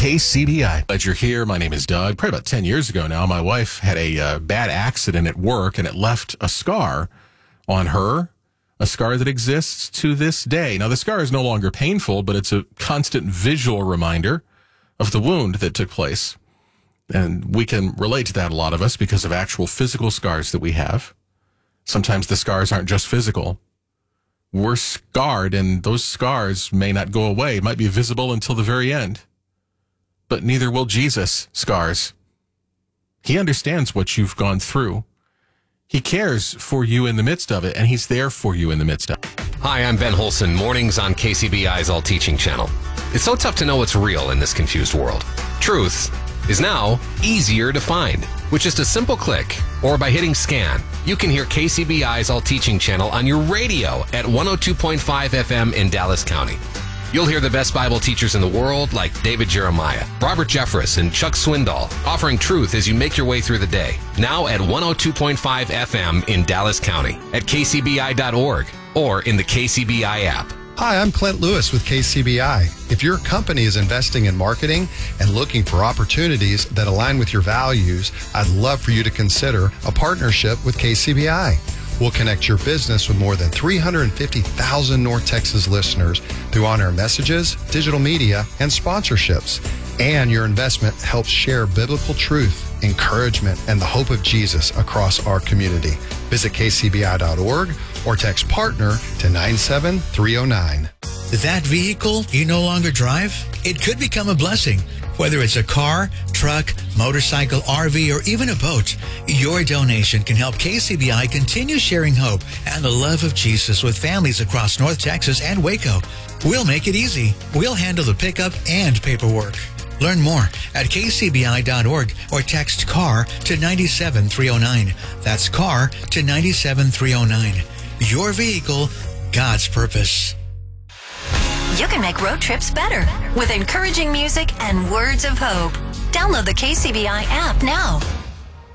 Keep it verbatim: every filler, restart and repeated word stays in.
K C B I. Glad you're here. My name is Doug. Probably about ten years ago now, my wife had a uh, bad accident at work, and it left a scar on her, a scar that exists to this day. Now, the scar is no longer painful, but it's a constant visual reminder of the wound that took place. And we can relate to that, a lot of us, because of actual physical scars that we have. Sometimes the scars aren't just physical. We're scarred, and those scars may not go away. It might be visible until the very end. But neither will Jesus' scars. He understands what you've gone through. He cares for you in the midst of it, and he's there for you in the midst of it. Hi, I'm Ben Holson, mornings on K C B I's All Teaching channel. It's so tough to know what's real in this confused world. Truth is now easier to find. With just a simple click or by hitting scan, you can hear K C B I's All Teaching channel on your radio at one oh two point five F M in Dallas County. You'll hear the best Bible teachers in the world like David Jeremiah, Robert Jeffress, and Chuck Swindoll offering truth as you make your way through the day. Now at one oh two point five F M in Dallas County, at K C B I dot org, or in the K C B I app. Hi, I'm Clint Lewis with K C B I. If your company is investing in marketing and looking for opportunities that align with your values, I'd love for you to consider a partnership with K C B I. We'll connect your business with more than three hundred fifty thousand North Texas listeners through on-air messages, digital media, and sponsorships. And your investment helps share biblical truth, encouragement, and the hope of Jesus across our community. Visit K C B I dot org or text PARTNER to nine seven three oh nine. That vehicle you no longer drive? It could become a blessing. Whether it's a car, truck, motorcycle, R V, or even a boat, your donation can help K C B I continue sharing hope and the love of Jesus with families across North Texas and Waco. We'll make it easy. We'll handle the pickup and paperwork. Learn more at K C B I dot org or text CAR to nine seven three oh nine. That's CAR to nine seven three oh nine. Your vehicle, God's purpose. You can make road trips better with encouraging music and words of hope. Download the K C B I app now.